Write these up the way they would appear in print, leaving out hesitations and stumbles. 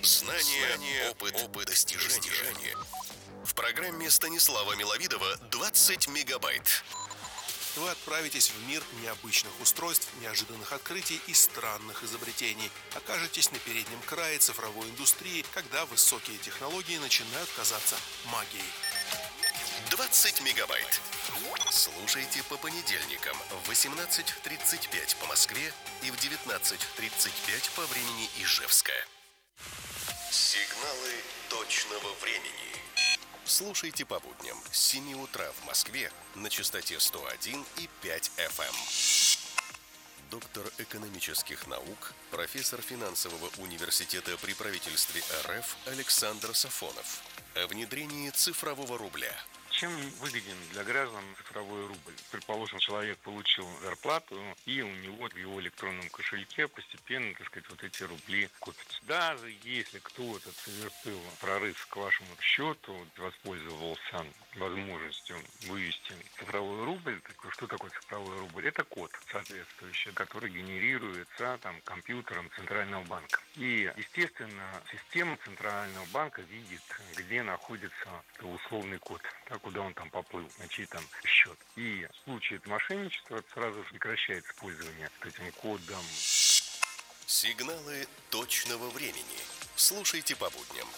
Знания, опыт, достижения. В программе Станислава Миловидова 20 мегабайт. Вы отправитесь в мир необычных устройств, неожиданных открытий и странных изобретений. Окажетесь на переднем крае цифровой индустрии, когда высокие технологии начинают казаться магией. 20 мегабайт. Слушайте по понедельникам в 18:35 по Москве и в 19:35 по времени Ижевска. Сигналы точного времени. Слушайте по будням с 7 утра в Москве на частоте 101,5 FM. Доктор экономических наук, профессор финансового университета при правительстве РФ Александр Сафонов. О внедрении цифрового рубля. Чем выгоден для граждан цифровой рубль? Предположим, человек получил зарплату, и у него в его электронном кошельке постепенно, вот эти рубли копятся. Даже если кто-то совершил прорыв к вашему счету, воспользовался возможностью вывести цифровой рубль, что такое цифровой рубль? Это код соответствующий, который генерируется компьютером Центрального банка. И, естественно, система Центрального банка видит, где находится условный код, куда он поплыл, на чей счет. И в случае мошенничества сразу же прекращает использование этим кодом. Сигналы точного времени. Слушайте по будням.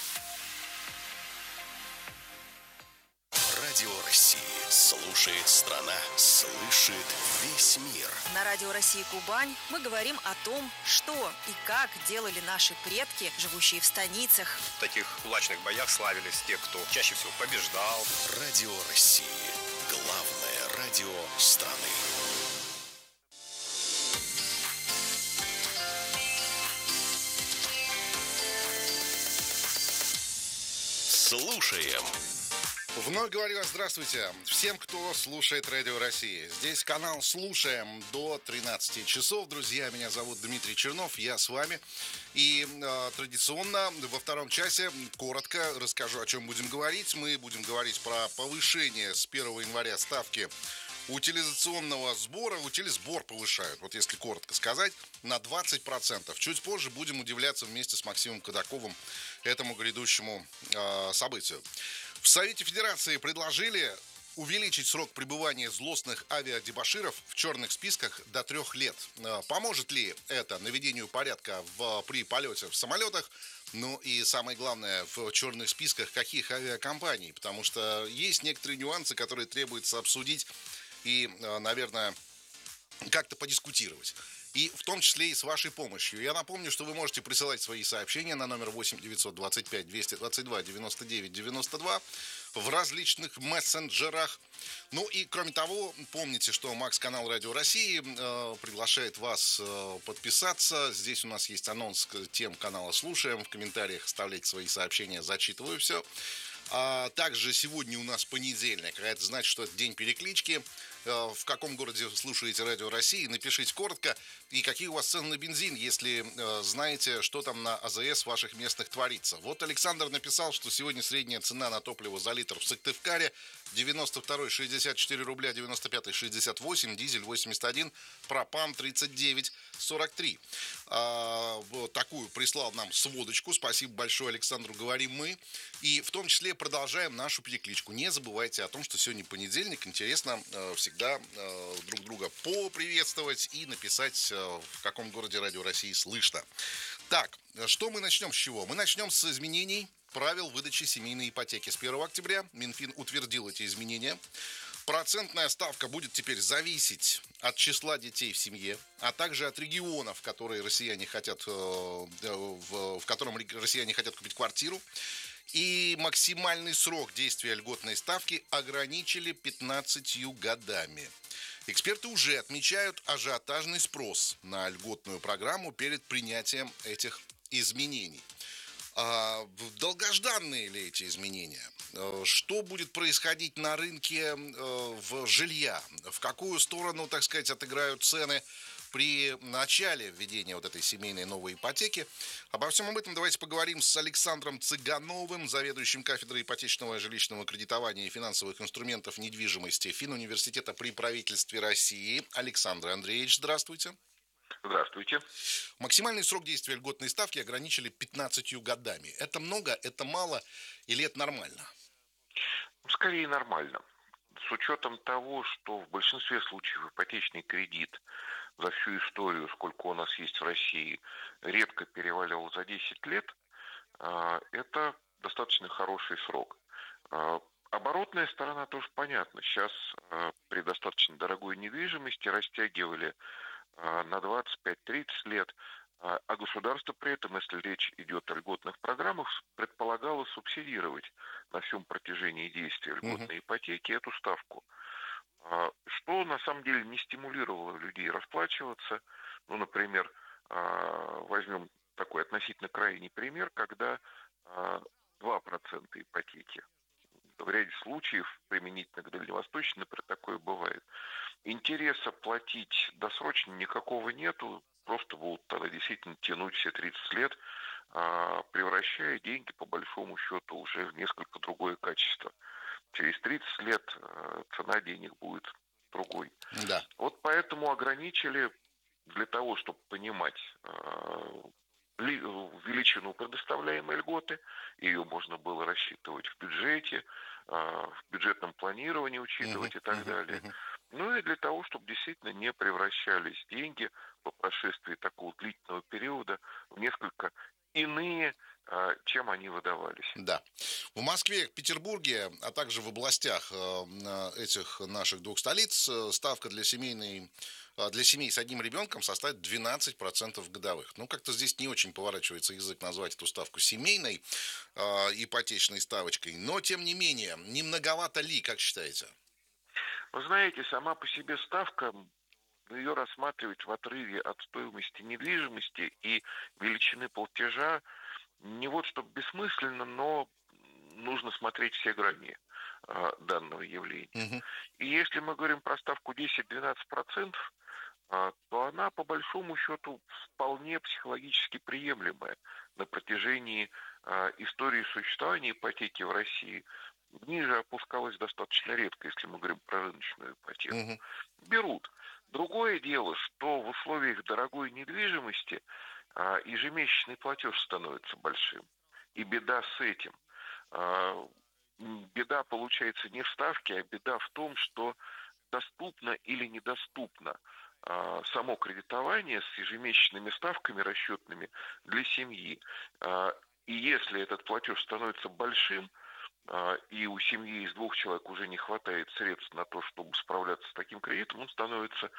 Радио России. Слушает страна. Слышит весь мир. На Радио России Кубань мы говорим о том, что и как делали наши предки, живущие в станицах. В таких кулачных боях славились те, кто чаще всего побеждал. Радио России. Главное радио страны. Слушаем. Вновь говорю здравствуйте всем, кто слушает Радио России. Здесь канал «Слушаем» до 13 часов. Друзья, меня зовут Дмитрий Чернов, я с вами. И традиционно во втором часе коротко расскажу, о чем будем говорить. Мы будем говорить про повышение с 1 января ставки утилизационного сбора. Утилизбор повышают, вот если коротко сказать, на 20%. Чуть позже будем удивляться вместе с Максимом Кадаковым этому грядущему событию. В Совете Федерации предложили увеличить срок пребывания злостных авиадебоширов в черных списках до 3 лет. Поможет ли это наведению порядка при полете в самолетах? Ну и самое главное, в черных списках каких авиакомпаний? Потому что есть некоторые нюансы, которые требуется обсудить и, наверное, как-то подискутировать. И в том числе и с вашей помощью. Я напомню, что вы можете присылать свои сообщения на номер 8 925 222 99 92 в различных мессенджерах. Ну и кроме того, помните, что Макс-канал Радио России приглашает вас подписаться. Здесь у нас есть анонс тем канала «Слушаем». В комментариях оставляйте свои сообщения, зачитываю все. А также сегодня у нас понедельник, а это значит, что это день переклички. В каком городе вы слушаете Радио России? Напишите коротко. И какие у вас цены на бензин, если знаете, что там на АЗС ваших местных творится. Вот Александр написал, что сегодня средняя цена на топливо за литр в Сыктывкаре 92-й 64 рубля, 95-й 68, дизель 81, пропан 39,43. Вот такую прислал нам сводочку. Спасибо большое Александру, говорим мы. И в том числе продолжаем нашу перекличку. Не забывайте о том, что сегодня понедельник. Интересно всегда друг друга поприветствовать и написать, в каком городе Радио России слышно. Так, что мы начнем с чего? Мы начнем с изменений правил выдачи семейной ипотеки. С 1 октября Минфин утвердил эти изменения. Процентная ставка будет теперь зависеть от числа детей в семье, а также от регионов, в котором россияне хотят купить квартиру. И максимальный срок действия льготной ставки ограничили 15 годами. Эксперты уже отмечают ажиотажный спрос на льготную программу перед принятием этих изменений. Долгожданные ли эти изменения? Что будет происходить на рынке жилья? В какую сторону, так сказать, отыграют цены при начале введения вот этой семейной новой ипотеки? Обо всем об этом давайте поговорим с Александром Цыгановым, заведующим кафедрой ипотечного жилищного кредитования и финансовых инструментов недвижимости Финуниверситета при правительстве России. Александр Андреевич, здравствуйте. Здравствуйте. Максимальный срок действия льготной ставки ограничили 15 годами. Это много, это мало или это нормально? Скорее нормально. С учетом того, что в большинстве случаев ипотечный кредит за всю историю, сколько у нас есть в России, редко переваливал за 10 лет, это достаточно хороший срок. А, Оборотная сторона тоже понятна. Сейчас при достаточно дорогой недвижимости растягивали на 25-30 лет, а государство при этом, если речь идет о льготных программах, предполагало субсидировать на всем протяжении действия Мгм. льготной ипотеки эту ставку. Что на самом деле не стимулировало людей расплачиваться. Ну, например, возьмем такой относительно крайний пример, когда а, 2% ипотеки. В ряде случаев, применительно к Дальневосточной, например, такое бывает. Интереса платить досрочно никакого нету, просто будут тогда действительно тянуть все 30 лет, превращая деньги, по большому счету, уже в несколько другое качество. Через 30 лет цена денег будет другой. Да. Вот поэтому ограничили для того, чтобы понимать величину предоставляемой льготы, ее можно было рассчитывать в бюджете, в бюджетном планировании Мгм, учитывать и так мгм, далее. мгм. Ну и для того, чтобы действительно не превращались деньги по прошествии такого длительного периода в несколько иные, чем они выдавались. Да. В Москве, Петербурге, а также в областях этих наших двух столиц ставка для семей с одним ребенком составит 12% годовых. Ну, как-то здесь не очень поворачивается язык назвать эту ставку семейной ипотечной ставочкой. Но, тем не менее, не многовато ли, как считаете? Вы знаете, сама по себе ставка, ее рассматривать в отрыве от стоимости недвижимости и величины платежа не вот чтобы бессмысленно, но нужно смотреть все грани данного явления. Мгм. И если мы говорим про ставку 10-12%, то она по большому счету вполне психологически приемлемая на протяжении истории существования ипотеки в России. Ниже опускалась достаточно редко, если мы говорим про рыночную ипотеку. Мгм. Берут. Другое дело, что в условиях дорогой недвижимости ежемесячный платеж становится большим. И беда с этим. А, Беда получается не в ставке, а беда в том, что доступно или недоступно само кредитование с ежемесячными ставками расчетными для семьи. И если этот платеж становится большим, и у семьи из двух человек уже не хватает средств на то, чтобы справляться с таким кредитом, он становится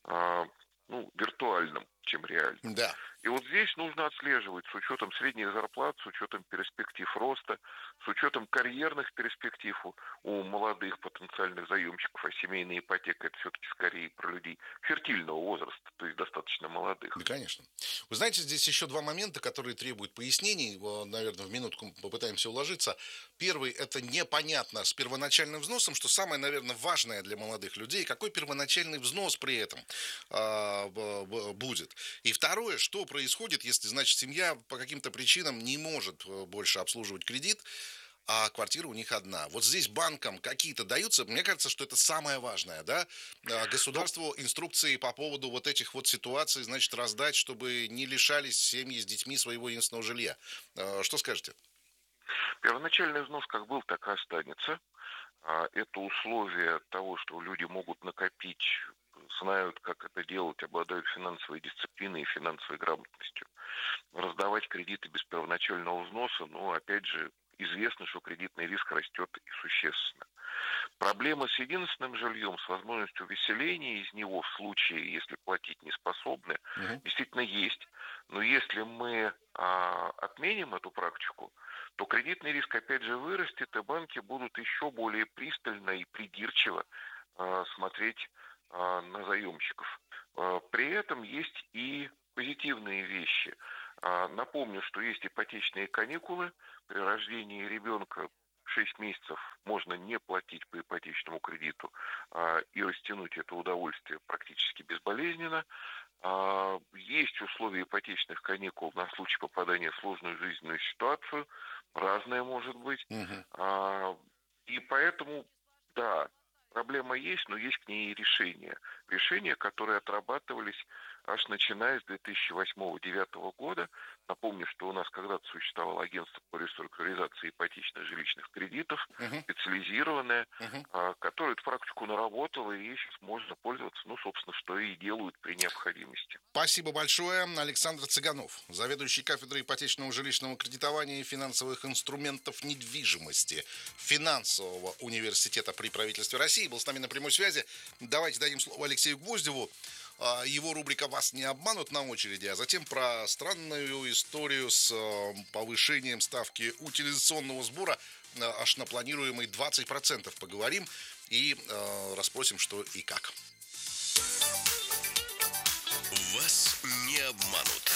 виртуальным, чем реальным. Да. И вот здесь нужно отслеживать с учетом средних зарплат, с учетом перспектив роста, с учетом карьерных перспектив у молодых потенциальных заемщиков, а семейная ипотека это все-таки скорее про людей фертильного возраста, то есть достаточно молодых. Да, конечно. Вы знаете, здесь еще два момента, которые требуют пояснений. Наверное, в минутку попытаемся уложиться. Первый – это непонятно с первоначальным взносом, что самое, наверное, важное для молодых людей. Какой первоначальный взнос при этом будет? И второе, что происходит, если, значит, семья по каким-то причинам не может больше обслуживать кредит, а квартира у них одна. Вот здесь банкам какие-то даются, мне кажется, что это самое важное, да, Ну, государству инструкции по поводу вот этих вот ситуаций, значит, раздать, чтобы не лишались семьи с детьми своего единственного жилья. Что скажете? первоначальный взнос как был, так и останется. Это условие того, что люди могут накопить, знают, как это делать, обладают финансовой дисциплиной и финансовой грамотностью. Раздавать кредиты без первоначального взноса, опять же, известно, что кредитный риск растет и существенно. Проблема с единственным жильем, с возможностью выселения из него в случае, если платить не способны, Мгм. действительно есть. Но если мы отменим эту практику, то кредитный риск опять же вырастет, и банки будут еще более пристально и придирчиво смотреть на заемщиков. При этом есть и позитивные вещи. Напомню, что есть ипотечные каникулы. При рождении ребенка 6 месяцев можно не платить по ипотечному кредиту и растянуть это удовольствие практически безболезненно. Есть условия ипотечных каникул на случай попадания в сложную жизненную ситуацию. Разное может быть. Мгм. И поэтому, да, проблема есть, но есть к ней и решения. Решения, которые отрабатывались аж начиная с 2008-2009 года. Напомню, что у нас когда-то существовало агентство по реструктуризации ипотечных жилищных кредитов, специализированное, которое эту практику наработало, и сейчас можно пользоваться, собственно, что и делают при необходимости. Спасибо большое. Александр Цыганов, заведующий кафедрой ипотечного жилищного кредитования и финансовых инструментов недвижимости Финансового университета при правительстве России, был с нами на прямой связи. Давайте дадим слово Алексею Гвоздеву. Его рубрика «Вас не обманут» на очереди, а затем про странную историю с повышением ставки утилизационного сбора аж на планируемые 20% поговорим и расспросим, что и как. Вас не обманут.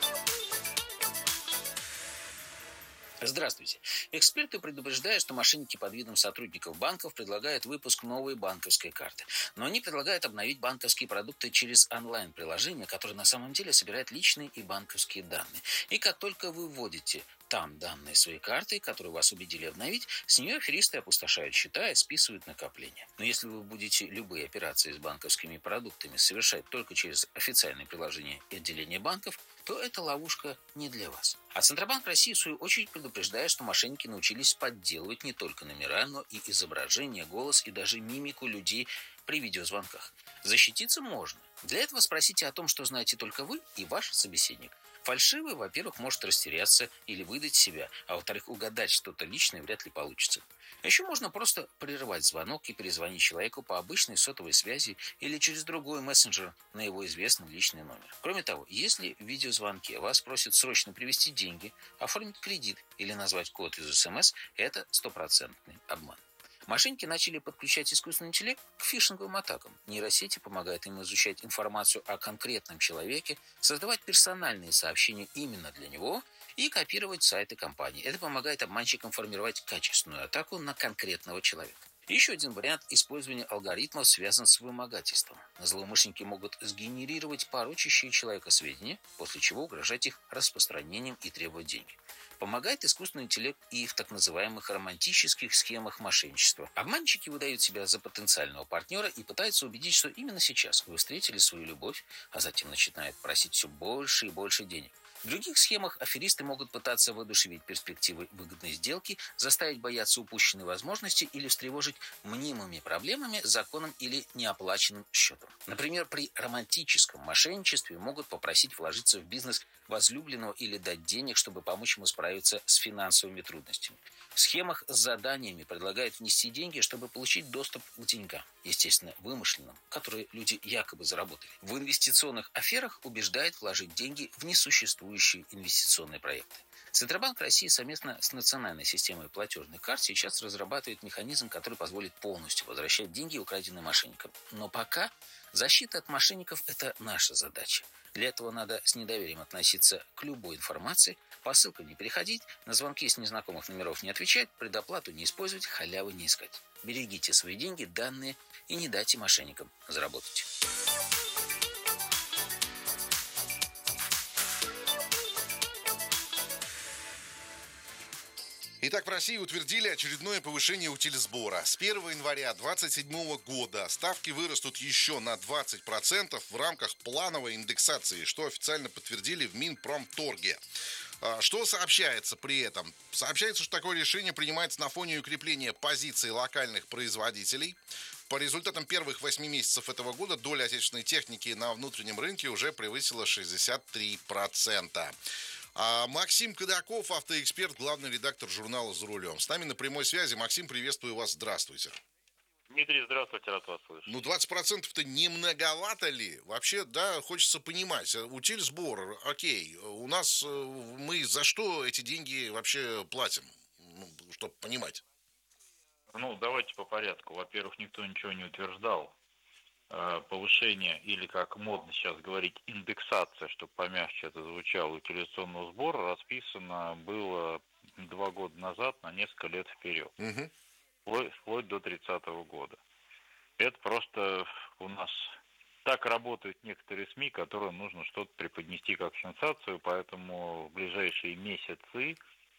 Здравствуйте. Эксперты предупреждают, что мошенники под видом сотрудников банков предлагают выпуск новой банковской карты. Но они предлагают обновить банковские продукты через онлайн-приложение, которое на самом деле собирает личные и банковские данные. И как только вы вводите там данные своей карты, которые вас убедили обновить, с нее аферисты опустошают счета и списывают накопления. Но если вы будете любые операции с банковскими продуктами совершать только через официальные приложения и отделения банков, то эта ловушка не для вас. А Центробанк России, в свою очередь, предупреждает, что мошенники научились подделывать не только номера, но и изображение, голос и даже мимику людей при видеозвонках. Защититься можно. Для этого спросите о том, что знаете только вы и ваш собеседник. Фальшивый, во-первых, может растеряться или выдать себя, а во-вторых, угадать что-то личное вряд ли получится. Еще можно просто прерывать звонок и перезвонить человеку по обычной сотовой связи или через другой мессенджер на его известный личный номер. Кроме того, если в видеозвонке вас просят срочно привезти деньги, оформить кредит или назвать код из СМС, это стопроцентный обман. Мошенники начали подключать искусственный интеллект к фишинговым атакам. Нейросети помогают им изучать информацию о конкретном человеке, создавать персональные сообщения именно для него и копировать сайты компании. Это помогает обманщикам формировать качественную атаку на конкретного человека. Еще один вариант использования алгоритмов связан с вымогательством. Злоумышленники могут сгенерировать порочащие человека сведения, после чего угрожать их распространением и требовать деньги. Помогает искусственный интеллект и в так называемых романтических схемах мошенничества. Обманщики выдают себя за потенциального партнера и пытаются убедить, что именно сейчас вы встретили свою любовь, а затем начинают просить все больше и больше денег. В других схемах аферисты могут пытаться воодушевить перспективы выгодной сделки, заставить бояться упущенной возможности или встревожить мнимыми проблемами, законом или неоплаченным счетом. Например, при романтическом мошенничестве могут попросить вложиться в бизнес возлюбленного или дать денег, чтобы помочь ему справиться с финансовыми трудностями. В схемах с заданиями предлагают внести деньги, чтобы получить доступ к деньгам, естественно, вымышленным, которые люди якобы заработали. В инвестиционных аферах убеждают вложить деньги в несуществующие инвестиционные проекты. Центробанк России совместно с национальной системой платежных карт сейчас разрабатывает механизм, который позволит полностью возвращать деньги, украденные мошенникам. Но пока защита от мошенников – это наша задача. Для этого надо с недоверием относиться к любой информации, по ссылкам не переходить, на звонки с незнакомых номеров не отвечать, предоплату не использовать, халявы не искать. Берегите свои деньги, данные и не дайте мошенникам заработать. Итак, в России утвердили очередное повышение утильсбора. С 1 января 2027 года ставки вырастут еще на 20% в рамках плановой индексации, что официально подтвердили в Минпромторге. Что сообщается при этом? Сообщается, что такое решение принимается на фоне укрепления позиций локальных производителей. По результатам первых 8 месяцев этого года доля отечественной техники на внутреннем рынке уже превысила 63%. Максим Кадаков, автоэксперт, главный редактор журнала «За рулем». С нами на прямой связи. Максим, приветствую вас. Здравствуйте. Дмитрий, здравствуйте, рад вас слышать. 20%-то не многовато ли? Вообще, да, хочется понимать. Утильсбор, окей. У нас мы за что эти деньги вообще платим? Чтобы понимать. Давайте по порядку. Во-первых, никто ничего не утверждал. Повышение, или, как модно сейчас говорить, индексация, чтобы помягче это звучало, утилизационного сбора расписано было 2 года назад на несколько лет вперед. Вплоть до 30-го года. Это просто у нас так работают некоторые СМИ, которым нужно что-то преподнести как сенсацию, поэтому в ближайшие месяцы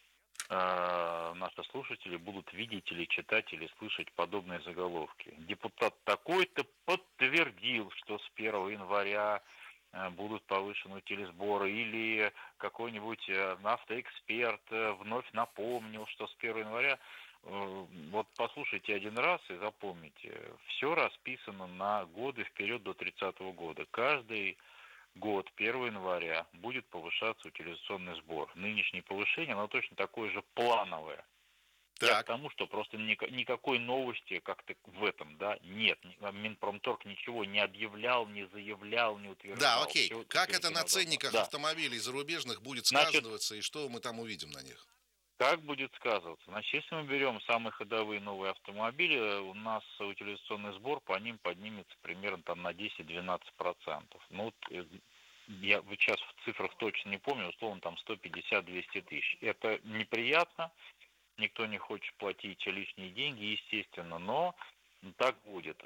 наши слушатели будут видеть или читать, или слышать подобные заголовки. Депутат такой-то подтвердил, что с 1 января будут повышены утилизборы, или какой-нибудь автоэксперт вновь напомнил, что с 1 января. Вот послушайте один раз и запомните, все расписано на годы вперед до 30-го года. Каждый год, 1 января, будет повышаться утилизационный сбор. Нынешнее повышение, оно точно такое же плановое. Я к тому, что просто никакой новости как-то в этом, да, нет. Минпромторг ничего не объявлял, не заявлял, не утверждал. Да, окей. Как это на ценниках автомобилей зарубежных будет сказываться, и что мы там увидим на них? Как будет сказываться? Значит, если мы берем самые ходовые новые автомобили, у нас утилизационный сбор по ним поднимется примерно там на 10-12%. Ну, вот, я сейчас в цифрах точно не помню, условно там 150-200 тысяч. Это неприятно, никто не хочет платить лишние деньги, естественно, но так будет.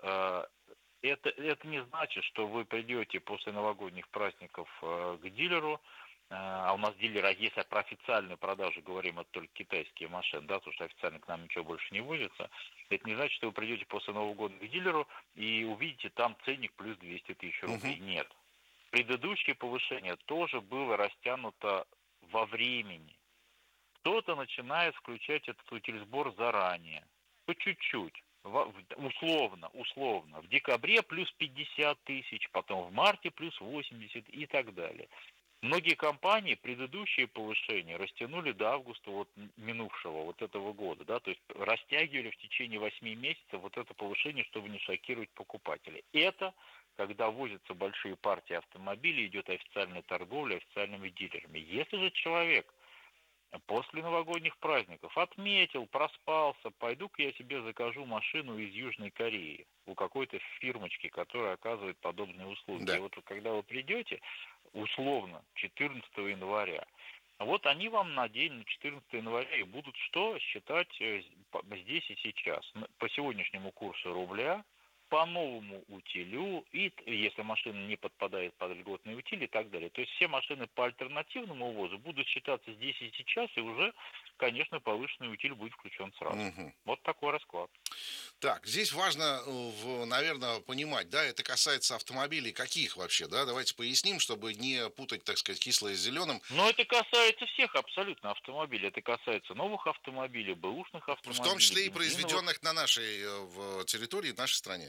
Это не значит, что вы придете после новогодних праздников к дилеру, а у нас дилеры, если про официальную продажу говорим, это только китайские машины, да, потому что официально к нам ничего больше не возится. Это не значит, что вы придете после Нового года к дилеру и увидите там ценник плюс 200 тысяч рублей. Нет. Предыдущее повышение тоже было растянуто во времени. Кто-то начинает включать этот утилизбор заранее, по чуть-чуть. Условно, в декабре плюс 50 тысяч, потом в марте плюс 80 и так далее. Многие компании предыдущие повышения растянули до августа вот минувшего, вот этого года, да, то есть растягивали в течение 8 месяцев вот это повышение, чтобы не шокировать покупателей. Это когда возятся большие партии автомобилей, идет официальная торговля официальными дилерами. Если же человек после новогодних праздников отметил, проспался, пойду-ка я себе закажу машину из Южной Кореи у какой-то фирмочки, которая оказывает подобные услуги. Да. И вот когда вы придете, условно, 14 января, вот они вам на день, на 14 января, и будут что считать здесь и сейчас. По сегодняшнему курсу рубля, по новому утилю, и если машина не подпадает под льготный утиль и так далее. То есть все машины по альтернативному увозу будут считаться здесь и сейчас, и уже, конечно, повышенный утиль будет включен сразу. Вот такой расклад. Так, здесь важно, наверное, понимать, да, это касается автомобилей каких вообще, да, давайте поясним, чтобы не путать, так сказать, кислое с зеленым. Но это касается всех абсолютно автомобилей, это касается новых автомобилей, бэушных автомобилей. В том числе и произведенных на нашей территории, в нашей стране.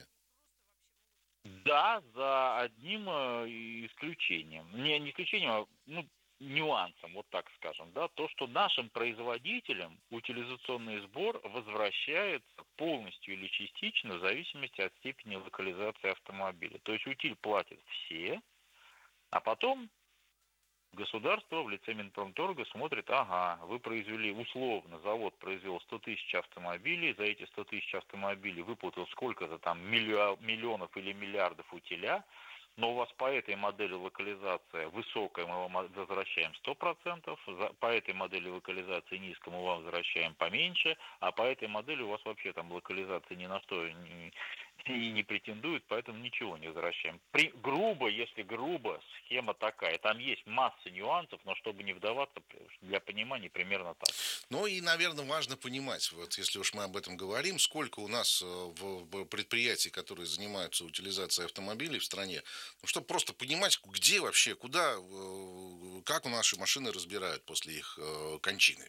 Да, за одним исключением. Не исключением, а нюансом, вот так скажем, да, то, что нашим производителям утилизационный сбор возвращается полностью или частично в зависимости от степени локализации автомобиля. То есть утиль платят все, а потом государство в лице Минпромторга смотрит, ага, вы произвели, условно, завод произвел 100 тысяч автомобилей, за эти 100 тысяч автомобилей выплатил сколько-то там миллионов или миллиардов утиля, но у вас по этой модели локализация высокая, мы вам возвращаем 100%, по этой модели локализации низкая мы вам возвращаем поменьше, а по этой модели у вас вообще там локализация ни на что и не претендует, поэтому ничего не возвращаем. Если грубо, схема такая. Там есть масса нюансов, но чтобы не вдаваться, для понимания примерно так. Ну и, наверное, важно понимать, вот если уж мы об этом говорим, сколько у нас в предприятий, которые занимаются утилизацией автомобилей в стране, чтобы просто понимать, где вообще, куда, как у наши машины разбирают после их кончины.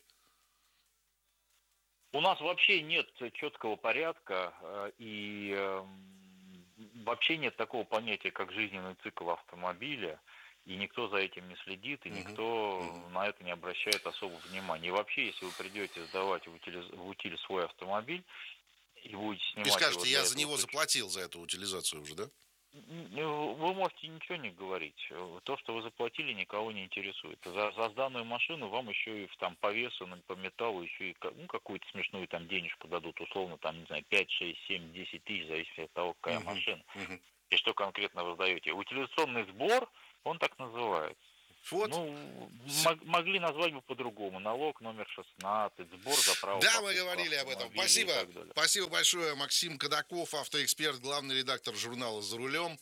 У нас вообще нет четкого порядка и вообще нет такого понятия, как жизненный цикл автомобиля, и никто за этим не следит, и никто на это не обращает особого внимания. И вообще, если вы придете сдавать в утиль свой автомобиль и будете снимать... И скажете, я за него заплатил, за эту утилизацию уже, да? Вы можете ничего не говорить. То, что вы заплатили, никого не интересует. За сданную машину вам еще и там по весу, по металлу еще и какую-то смешную там денежку дадут, условно, там, не знаю, 5, 6, 7, 10 тысяч, в зависимости от того, какая машина. И что конкретно вы сдаете. Утилизационный сбор, он так называется. Вот. Могли назвать бы по-другому. Налог номер 16, сбор за право. Да, мы говорили об этом. Спасибо. Спасибо большое. Максим Кадаков, автоэксперт, главный редактор журнала «За рулем».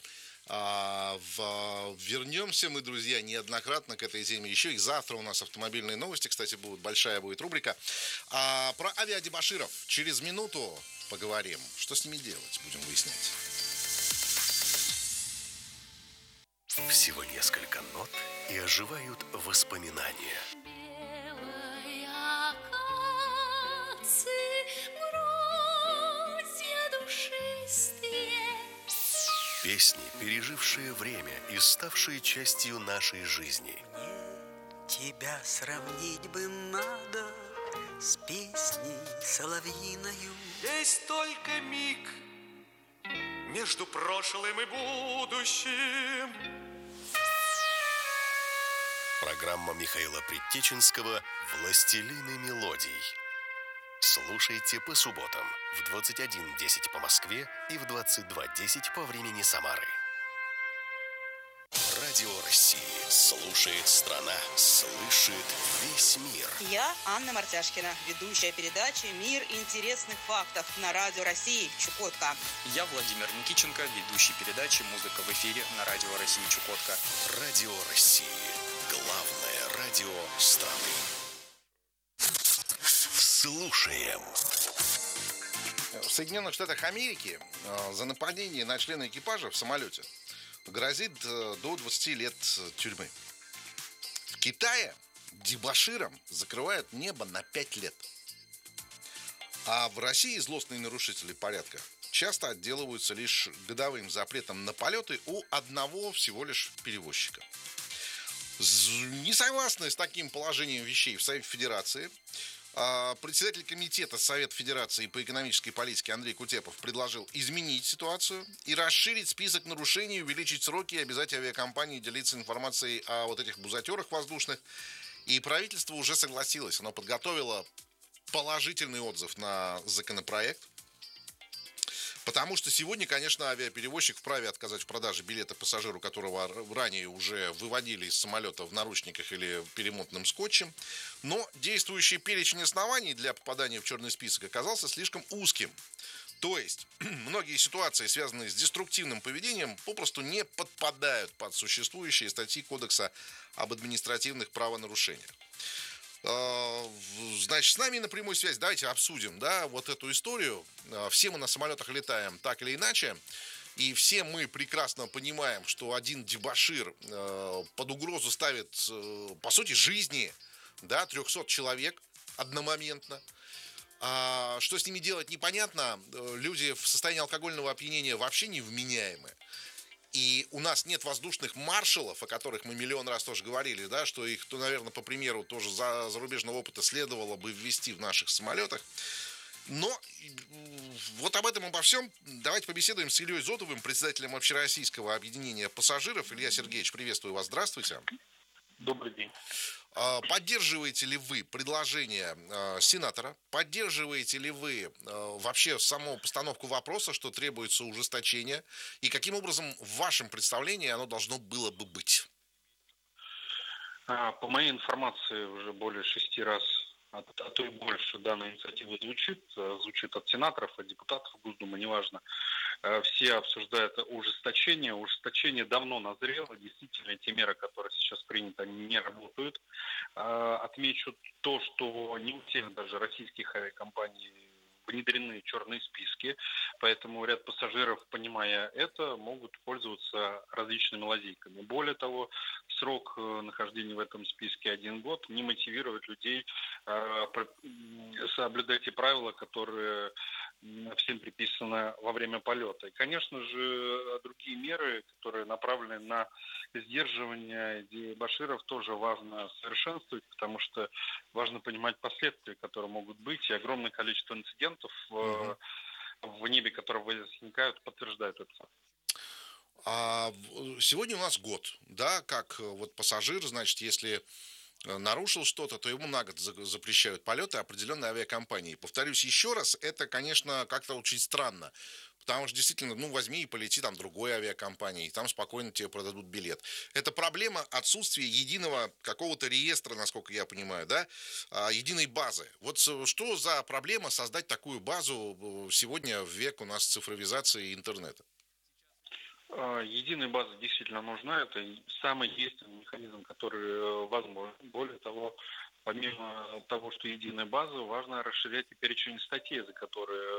Вернемся мы, друзья, неоднократно к этой теме еще. И завтра у нас автомобильные новости, кстати, большая будет рубрика. Про авиадебоширов через минуту поговорим. Что с ними делать, будем выяснять. Всего несколько нот, и оживают воспоминания. Белой акации гроздья душистые. Песни, пережившие время и ставшие частью нашей жизни. Мне тебя сравнить бы надо с песней соловьиною. Есть только миг между прошлым и будущим. Программа Михаила Предтеченского «Властелины мелодий». Слушайте по субботам в 21:10 по Москве и в 22:10 по времени Самары. Радио России слушает страна, слышит весь мир. Я Анна Мартяшкина, ведущая передачи «Мир интересных фактов» на Радио России Чукотка. Я Владимир Никиченко, ведущий передачи «Музыка в эфире» на Радио России Чукотка. Радио России. Главное радио страны. Слушаем. В Соединенных Штатах Америки за нападение на члена экипажа в самолете грозит до 20 лет тюрьмы. В Китае дебоширам закрывают небо на 5 лет. А в России злостные нарушители порядка часто отделываются лишь годовым запретом на полеты у одного всего лишь перевозчика. Не согласны с таким положением вещей в Совете Федерации, председатель комитета Совета Федерации по экономической политике Андрей Кутепов предложил изменить ситуацию и расширить список нарушений, увеличить сроки и обязать авиакомпании делиться информацией о вот этих бузатерах воздушных. И правительство уже согласилось. Оно подготовило положительный отзыв на законопроект. Потому что сегодня, конечно, авиаперевозчик вправе отказать в продаже билета пассажиру, которого ранее уже выводили из самолета в наручниках или перемотанным скотчем. Но действующий перечень оснований для попадания в черный список оказался слишком узким. То есть, многие ситуации, связанные с деструктивным поведением, попросту не подпадают под существующие статьи Кодекса об административных правонарушениях. Значит, с нами на прямой связи давайте обсудим, да, вот эту историю. Все мы на самолетах летаем так или иначе, и все мы прекрасно понимаем, что один дебошир под угрозу ставит, по сути, жизни, да, 300 человек одномоментно. Что с ними делать, непонятно. Люди в состоянии алкогольного опьянения вообще невменяемы. И у нас нет воздушных маршалов, о которых мы миллион раз тоже говорили, да, что их, наверное, по примеру тоже зарубежного опыта следовало бы ввести в наших самолетах. Но вот об этом, обо всем давайте побеседуем с Ильей Зотовым, председателем Общероссийского объединения пассажиров. Илья Сергеевич, приветствую вас, здравствуйте. Добрый день. Поддерживаете ли вы предложение сенатора? Поддерживаете ли вы вообще саму постановку вопроса, что требуется ужесточение? И каким образом в вашем представлении оно должно было бы быть? По моей информации, уже более 6 раз, а то и больше, данная инициатива звучит от сенаторов, от депутатов Госдумы, неважно. Все обсуждают ужесточение. Ужесточение давно назрело. Действительно, эти меры, которые сейчас приняты, они не работают. Отмечу то, что не у всех даже российских авиакомпаний внедрены черные списки, поэтому ряд пассажиров, понимая это, могут пользоваться различными лазейками. Более того, срок нахождения в этом списке 1 год не мотивирует людей соблюдать те правила, которые всем приписаны во время полета. И, конечно же, другие меры, которые направлены на сдерживание дебоширов, тоже важно совершенствовать, потому что важно понимать последствия, которые могут быть, и огромное количество инцидентов в небе, которые возникают, подтверждают это. Сегодня у нас год, да, как вот пассажир, значит, если нарушил что-то, то ему на год запрещают полеты определенной авиакомпании. Повторюсь еще раз, это, конечно, как-то очень странно. Потому что действительно, возьми и полети там другой авиакомпании, и там спокойно тебе продадут билет. Это проблема отсутствия единого какого-то реестра, насколько я понимаю, да, единой базы. Вот что за проблема создать такую базу сегодня в век у нас цифровизации и интернета? Единая база действительно нужна. Это самый действенный механизм, который возможен. Более того, помимо того, что единая база, важно расширять и перечень статей, за которые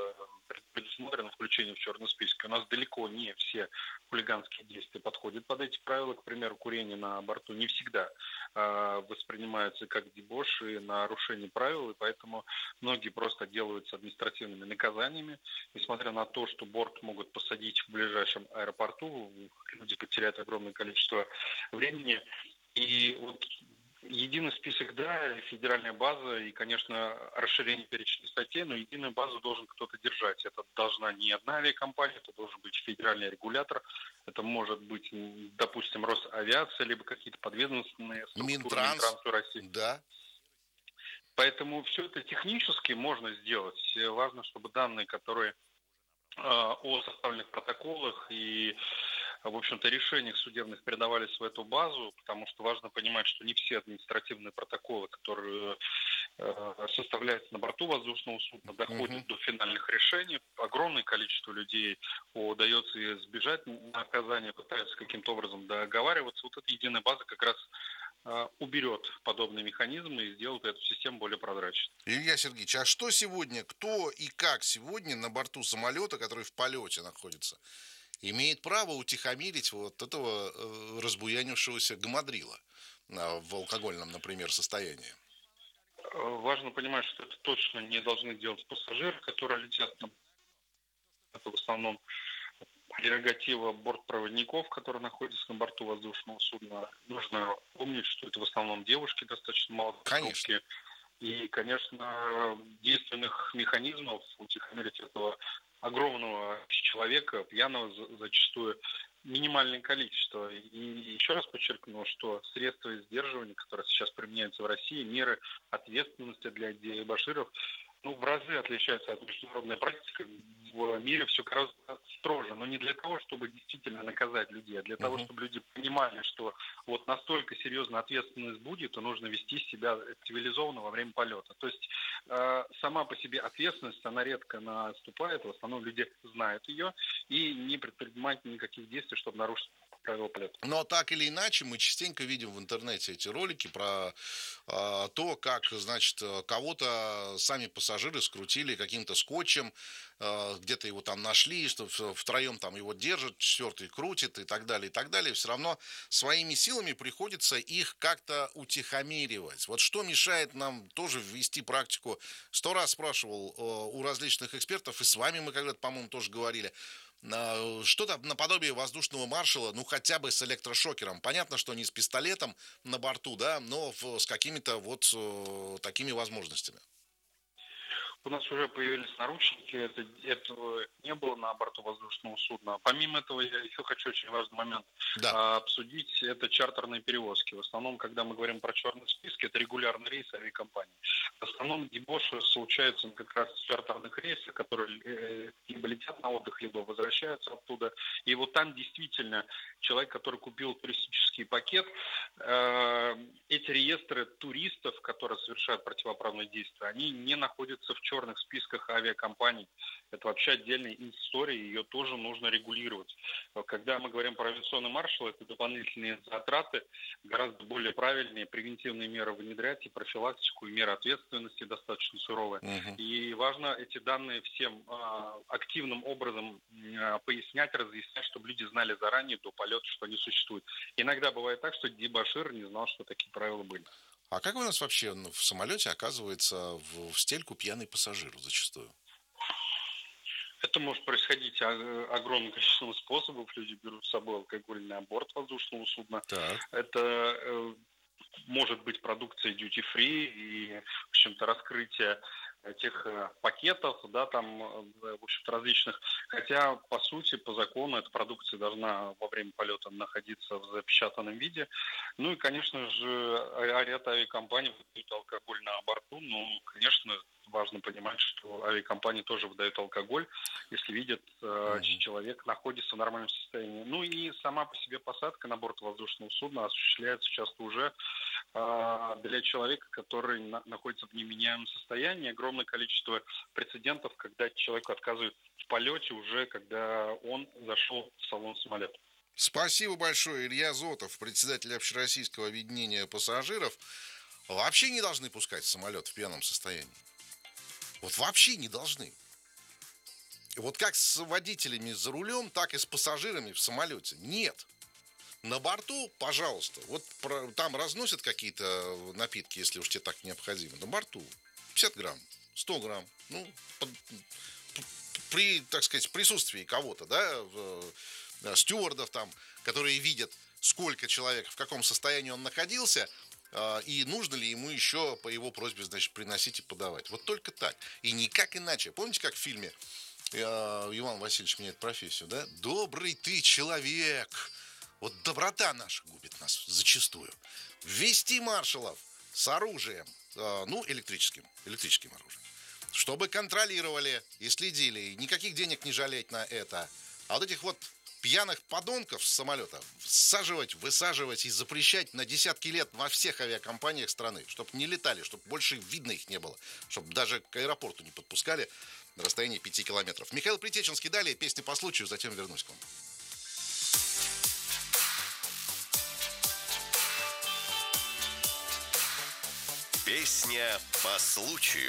предусмотрено включение в черный список. У нас далеко не все хулиганские действия подходят под эти правила. К примеру, курение на борту не всегда воспринимается как дебош и нарушение правил, и поэтому многие просто отделываются административными наказаниями. Несмотря на то, что борт могут посадить в ближайшем аэропорту, люди потеряют огромное количество времени. И вот единый список, да, федеральная база и, конечно, расширение перечня статей, но единую базу должен кто-то держать. Это должна не одна авиакомпания, это должен быть федеральный регулятор, это может быть, допустим, Росавиация, либо какие-то подведомственные структуры Минтрансу России. Да. Поэтому все это технически можно сделать. Важно, чтобы данные, которые о составленных протоколах и, в общем-то, решениях судебных передавались в эту базу, потому что важно понимать, что не все административные протоколы, которые составляются на борту воздушного судна, доходят до финальных решений. Огромное количество людей удается избежать наказания, пытаются каким-то образом договариваться. Вот эта единая база как раз уберет подобные механизмы и сделает эту систему более прозрачной. Илья Сергеевич, а что сегодня, кто и как сегодня на борту самолета, который в полете находится, имеет право утихомирить вот этого разбуянившегося гамадрила в алкогольном, например, состоянии? Важно понимать, что это точно не должны делать пассажиры, которые летят. Это в основном прерогатива бортпроводников, которые находятся на борту воздушного судна. Нужно помнить, что это в основном девушки достаточно молодые. И, конечно, действенных механизмов утихомирить этого огромного человека, пьяного зачастую, минимальное количество. И еще раз подчеркну, что средства сдерживания, которые сейчас применяются в России, меры ответственности для дебоширов, в разы отличаются от международной практики. В мире все гораздо строже, но не для того, чтобы действительно наказать людей, а для того, чтобы люди понимали, что вот настолько серьезная ответственность будет, и нужно вести себя цивилизованно во время полета. То есть сама по себе ответственность, она редко наступает, в основном люди знают ее и не предпринимают никаких действий, чтобы нарушить правила полета. Но так или иначе, мы частенько видим в интернете эти ролики про то, как, значит, кого-то сами пассажиры скрутили каким-то скотчем, где-то его там нашли, что втроем там его держат, четвертый крутит и так далее, и так далее. Все равно своими силами приходится их как-то утихомиривать. Вот что мешает нам тоже ввести практику? 100 раз спрашивал у различных экспертов, и с вами мы когда-то, по-моему, тоже говорили, что-то наподобие воздушного маршала, хотя бы с электрошокером. Понятно, что не с пистолетом на борту, да, но с какими-то вот такими возможностями. У нас уже появились наручники, этого не было на борту воздушного судна. Помимо этого, я еще хочу очень важный момент обсудить, это чартерные перевозки. В основном, когда мы говорим про черный список, это регулярный рейс авиакомпании. В основном дебоши случаются как раз с чартерных рейсов, которые либо летят на отдых, либо возвращаются оттуда. И вот там действительно человек, который купил туристический пакет, эти реестры туристов, которые совершают противоправные действия, они не находятся в черных списках авиакомпаний. Это вообще отдельная история, ее тоже нужно регулировать. Когда мы говорим про авиационный маршал, это дополнительные затраты, гораздо более правильные превентивные меры внедрять и профилактику, и меры ответственности достаточно суровые. И важно эти данные всем активным образом пояснять, разъяснять, чтобы люди знали заранее до полета, что они существуют. Иногда бывает так, что дебошир не знал, что такие правила были. А как у нас вообще в самолете оказывается в стельку пьяный пассажир зачастую? Это может происходить огромным количеством способов. Люди берут с собой алкоголь на борт воздушного судна. Это может быть продукция duty-free и, в общем-то, раскрытие тех пакетов, да, там, в общем-то, различных. Хотя, по сути, по закону, эта продукция должна во время полета находиться в запечатанном виде. Ну и, конечно же, ряд авиакомпаний выдают алкоголь на борту. Ну, конечно, важно понимать, что авиакомпании тоже выдают алкоголь, если видят, человек находится в нормальном состоянии. Ну и сама по себе посадка на борт воздушного судна осуществляется часто уже для человека, который находится в неменяемом состоянии. Огромное количество прецедентов, когда человеку отказывают в полете уже, когда он зашел в салон самолета. Спасибо большое, Илья Зотов, председатель общероссийского объединения пассажиров. Вообще не должны пускать самолет в пьяном состоянии. Вот вообще не должны. Вот как с водителями за рулем, так и с пассажирами в самолете. Нет. На борту, пожалуйста, вот там разносят какие-то напитки, если уж тебе так необходимо. На борту 50 грамм, 100 грамм. Ну, при, так сказать, присутствии кого-то, да, стюардов там, которые видят, сколько человек, в каком состоянии он находился, и нужно ли ему еще по его просьбе, значит, приносить и подавать. Вот только так. И никак иначе. Помните, как в фильме Иван Васильевич меняет профессию, да? Добрый ты человек. Вот доброта наша губит нас зачастую. Ввести маршалов с оружием, электрическим оружием, чтобы контролировали и следили, и никаких денег не жалеть на это. А вот этих вот пьяных подонков с самолета всаживать, высаживать и запрещать на десятки лет во всех авиакомпаниях страны, чтобы не летали, чтобы больше видно их не было, чтобы даже к аэропорту не подпускали на расстоянии 5 километров. Михаил Притеченский, далее песни по случаю, затем вернусь к вам. Песня по случаю.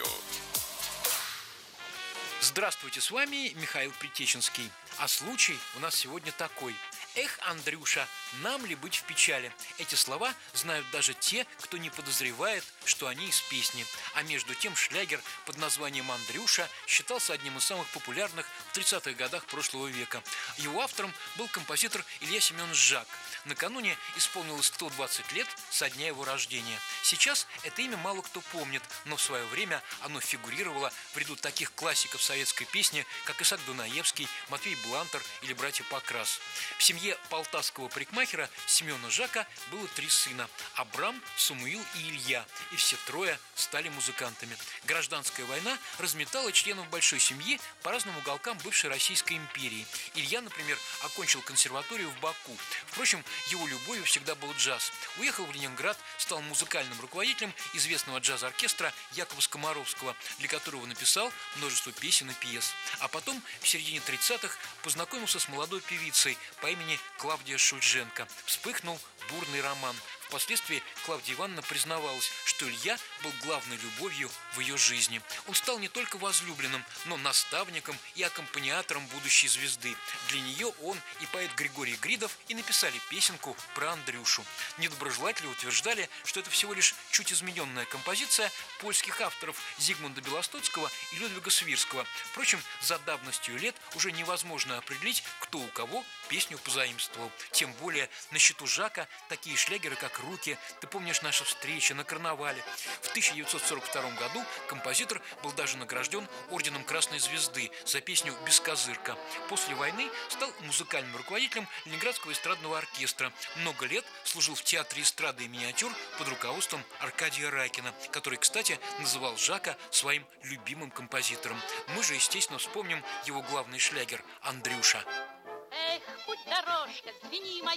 Здравствуйте, с вами Михаил Притеченский. А случай у нас сегодня такой. Эх, Андрюша, нам ли быть в печали? Эти слова знают даже те, кто не подозревает, что они из песни. А между тем шлягер под названием «Андрюша» считался одним из самых популярных в 30-х годах прошлого века. Его автором был композитор Илья Семенович Жак. Накануне исполнилось 120 лет со дня его рождения. Сейчас это имя мало кто помнит, но в свое время оно фигурировало в ряду таких классиков советской песни, как Исаак Дунаевский, Матвей Блантер или братья Покрас. В семье полтавского парикмахера Семена Жака было 3 сына – Абрам, Самуил и Илья, и все трое стали музыкантами. Гражданская война разметала членов большой семьи по разным уголкам бывшей Российской империи. Илья, например, окончил консерваторию в Баку. Впрочем, его любовью всегда был джаз. Уехал в Ленинград, стал музыкальным руководителем известного джаз-оркестра Якова Скоморовского, для которого написал множество песен и пьес. А потом, в середине 30-х, познакомился с молодой певицей по имени Клавдия Шульженко. Вспыхнул бурный роман. Впоследствии Клавдия Ивановна признавалась, что Илья был главной любовью в ее жизни. Он стал не только возлюбленным, но наставником и аккомпаниатором будущей звезды. Для нее он и поэт Григорий Гридов и написали песенку про Андрюшу. Недоброжелатели утверждали, что это всего лишь чуть измененная композиция польских авторов Зигмунда Белостоцкого и Людвига Свирского. Впрочем, за давностью лет уже невозможно определить, кто у кого песню позаимствовал. Тем более на счету Жака такие шлягеры, как «Руки», «Ты помнишь наши встречи», «На карнавале». В 1942 году композитор был даже награжден орденом Красной Звезды за песню «Бескозырка». После войны стал музыкальным руководителем Ленинградского эстрадного оркестра. Много лет служил в театре эстрады и миниатюр под руководством Аркадия Райкина, который, кстати, называл Жака своим любимым композитором. Мы же, естественно, вспомним его главный шлягер «Андрюша». Эх, путь дорожка, звени, моя